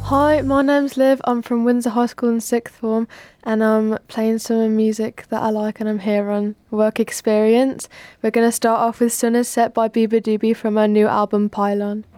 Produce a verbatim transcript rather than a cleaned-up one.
Hi, my name's Liv. I'm from Windsor High School in sixth form and I'm playing some music that I like and I'm here on work experience. We're going to start off with Sun is Set by Biba Doobie from her new album Pylon.